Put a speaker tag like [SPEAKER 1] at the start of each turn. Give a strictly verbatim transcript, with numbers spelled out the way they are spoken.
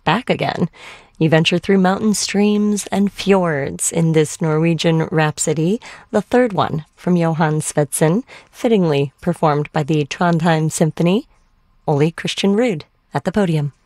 [SPEAKER 1] back again. You venture through mountain streams and fjords in this Norwegian rhapsody, the third one from Johan Svendsen, fittingly performed by the Trondheim Symphony. Ole Christian Ruud at the podium.